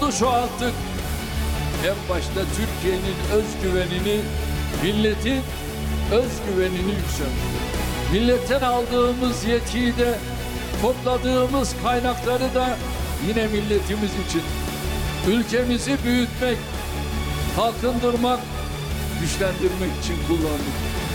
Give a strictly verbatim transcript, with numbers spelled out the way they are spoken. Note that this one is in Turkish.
Bunu çoğalttık. En başta Türkiye'nin özgüvenini, milletin özgüvenini yükselttik. Milletten aldığımız yetkiyi de, topladığımız kaynakları da yine milletimiz için, ülkemizi büyütmek, kalkındırmak, güçlendirmek için kullandık.